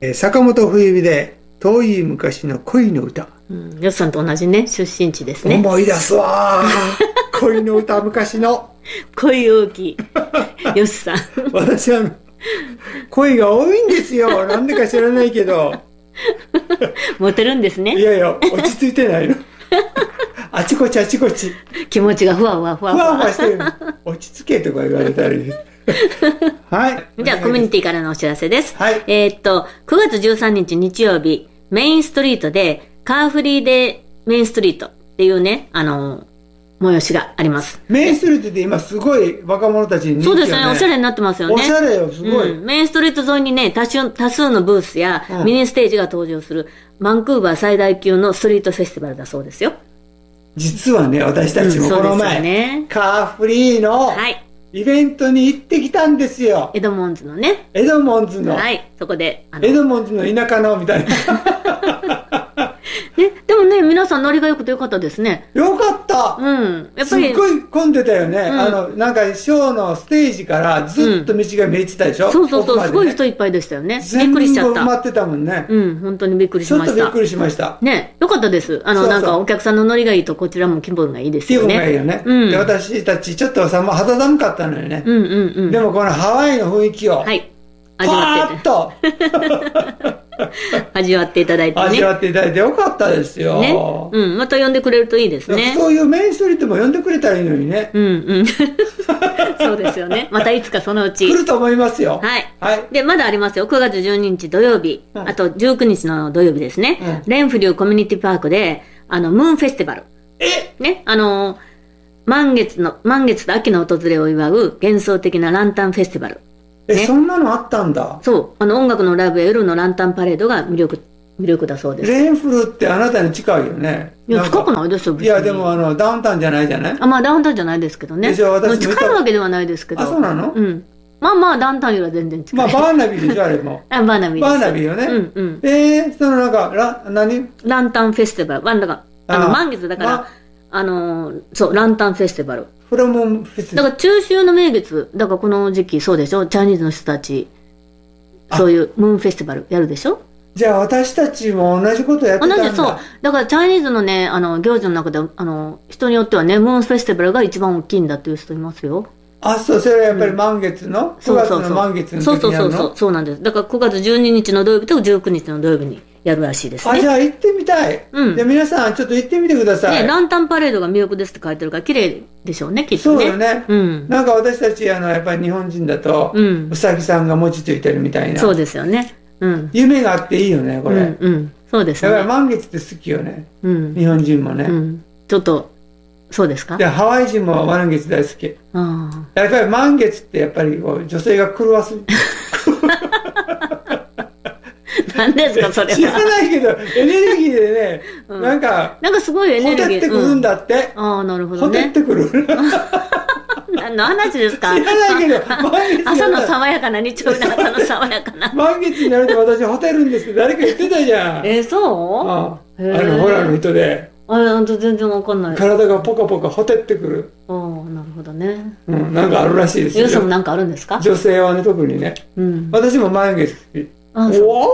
坂本冬美で遠い昔の恋の歌。 よっさんと同じね、出身地ですね。 思い出すわ恋の歌、昔の恋大きいよっさん。 私は恋が多いんですよ。なんでか知らないけどモテるんですね。 いやいや、落ち着いてないのあちこちあちこち気持ちがふわふわふわふわふわしてるの。落ち着けとか言われたりはい。 じゃあコミュニティからのお知らせです。 はい。 9月13日日曜日、メインストリートでカーフリーでメインストリートっていうね、催しがあります。 メインストリートって今すごい若者たちに人気よね。 そうですね、おしゃれになってますよね。 おしゃれよ、すごい。 メインストリート沿いにね、多数のブースやミニステージが登場する、バンクーバー最大級のストリートフェスティバルだそうですよ。 実はね、私たちもこの前、カーフリーのイベントに行ってきたんですよ。 エドモンズのね。 エドモンズの。 はい、そこで。 エドモンズの田舎の、みたいな。 ね、でもね、皆さんノリが良くてよかったですね。 よかった。 やっぱり。 すっごい混んでたよね。なんかショーのステージからずっと道が見えてたでしょ。 そうそうそう、すごい人いっぱいでしたよね。びっくりしちゃった。 全部埋まってたもんね。 本当にびっくりしました。 ちょっとびっくりしました。 ね、よかったです。なんかお客さんのノリがいいとこちらも気分がいいですよね。 気分がいいよね。で、私たちちょっと肌寒かったのよね。でもこのハワイの雰囲気を。はい。 味わっていただいてね。 味わっていただいてよかったですよ。 ね。また呼んでくれるといいですね。 そういうメインストリートも呼んでくれたらいいのにね。 そうですよね。またいつかそのうち。 来ると思いますよ。 はい。で、まだありますよ。9月12日土曜日。あと19日の土曜日ですね。レンフリューコミュニティパークで、ムーンフェスティバル。ね。満月と秋の訪れを祝う幻想的なランタンフェスティバル。 そんなのあったんだ。 そう。音楽のライブや夜のランタンパレードが魅力だそうです。 レンフルってあなたに近いよね。 いや、近くないですよ、 いや、でもダウンタウンじゃないじゃない？ まあダウンタウンじゃないですけどね。近いわけではないですけど。 あ、そうなの？ まあまあ、ダウンタウンよりは全然近い。 まあ、バーナビーでしょ、あれも。 バーナビーです。 バーナビーよね。そのなんか、 ランタンフェスティバル。満月だから、そう、ランタンフェスティバル。 フロムフェスティバル。 だから中秋の名月、だからこの時期そうでしょ、チャイニーズの人たち、そういうムーンフェスティバルやるでしょ。 じゃあ私たちも同じことやってたんだ。 そう。だからチャイニーズのね、行事の中で、人によってはね、ムーンフェスティバルが一番大きいんだっていう人いますよ。 あ、そう、それはやっぱり満月の、9月の満月の時にやるの？ そうなんです。だから9月12日の土曜日と19日の土曜日にやるらしいですね。 じゃあ行ってみたい。じゃあ皆さんちょっと行ってみてください。 ね、ランタンパレードが魅力ですって書いてるから綺麗でしょうね、きっとね。 そうよね。なんか私たち、やっぱり日本人だと、うさぎさんが餅ついてるみたいな。 そうですよね。 夢があっていいよね、これ。 そうですね。 だから満月って好きよね。日本人もね。 ちょっと、そうですか？ ハワイ人も満月大好き。やっぱり満月ってやっぱり女性が狂わす。 何ですかそれは。 知らないけど、エネルギーでね、なんかすごいエネルギー。ほてってくるんだって。 なるほどね。 ほてってくる。 何の話ですか？ 知らないけど、 朝の爽やかな、日曜日の朝の爽やかな。 満月になると私ほてるんですって誰か言ってたじゃん。 そう？ ホラーの人で。 全然わかんない。 体がポカポカほてってくる。 なるほどね。 なんかあるらしいですよ。 ユウさんもなんかあるんですか？ 女性はね、特にね。私も満月好き。おー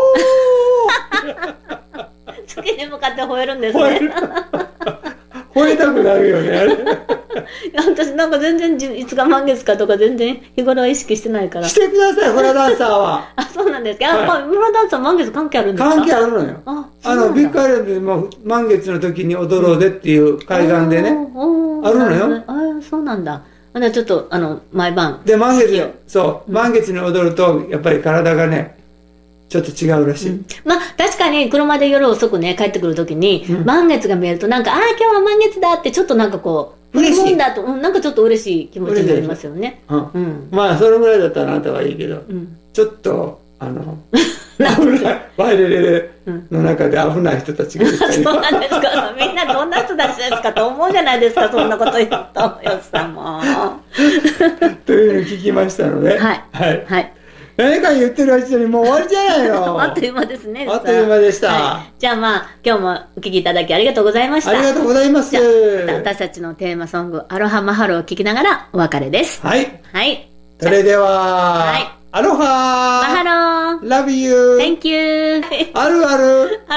月に向かって吠えるんですね。 吠えたくなるよね、あれ。 私なんか全然いつが満月かとか全然日頃は意識してないから。 してください、フラダンサーは。 そうなんですか。フラダンサー満月関係あるんですか？ 関係あるのよ。ビッグアイランドでも満月の時に踊ろうでっていう海岸でね、あるのよ。 そうなんだ。ちょっと毎晩。 で、満月に踊るとやっぱり体がね、ちょっと違うらしい。 まあ確かに車で夜遅くね帰ってくるときに、満月が見えるとなんか今日は満月だってちょっとなんかこう嬉しいんだと、なんかちょっと嬉しい気持ちになりますよね。 まあそれぐらいだったらあなたはいいけど、ちょっと危ないワイレレの中で危ない人たちがいたり。 そうなんですか。みんなどんな人たちですかと思うじゃないですか、そんなこと言うと、よしさんも。 というのを聞きましたので、はい。何か言ってる間にもう終わりじゃないの。 あっという間ですね。 あっという間でした。 じゃあまあ今日もお聞きいただきありがとうございました。 ありがとうございます。 私たちのテーマソングアロハマハロを聞きながらお別れです。 はい。それでは、アロハマハロー。 Love you! Thank you! あるある